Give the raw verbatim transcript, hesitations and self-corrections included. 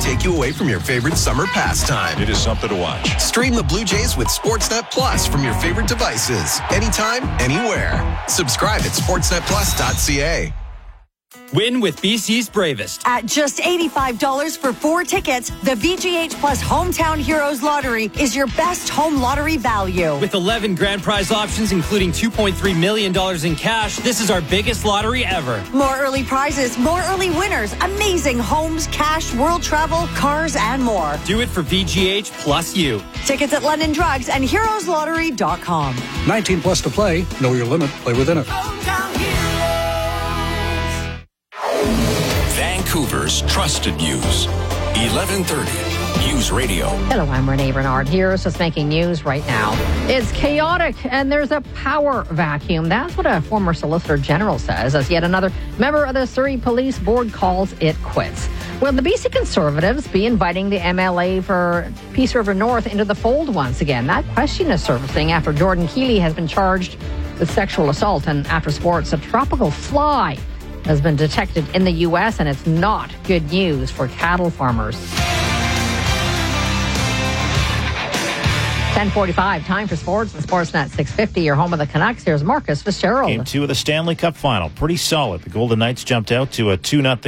take you away from your favorite summer pastime. It is something to watch. Stream the Blue Jays with Sportsnet Plus from your favorite devices. Anytime, anywhere. Subscribe at sportsnet plus dot c a. Win with B C's Bravest. At just eighty-five dollars for four tickets, the V G H Plus Hometown Heroes Lottery is your best home lottery value. With eleven grand prize options, including two point three million dollars in cash, this is our biggest lottery ever. More early prizes, more early winners, amazing homes, cash, world travel, cars, and more. Do it for V G H plus you. Tickets at London Drugs and heroes lottery dot com. nineteen plus to play. Know your limit. Play within it. Vancouver's Trusted News. eleven thirty News Radio. Hello, I'm Renee Bernard. Here's what's making news right now. It's chaotic and there's a power vacuum. That's what a former Solicitor General says as yet another member of the Surrey Police Board calls it quits. Will the B C Conservatives be inviting the M L A for Peace River North into the fold once again? That question is surfacing after Jordan Keeley has been charged with sexual assault, and after sports, a tropical fly has been detected in the U S, and it's not good news for cattle farmers. ten forty-five, time for sports and Sportsnet six fifty, your home of the Canucks. Here's Marcus Fitzgerald. Game two of the Stanley Cup final. Pretty solid. The Golden Knights jumped out to a two nothing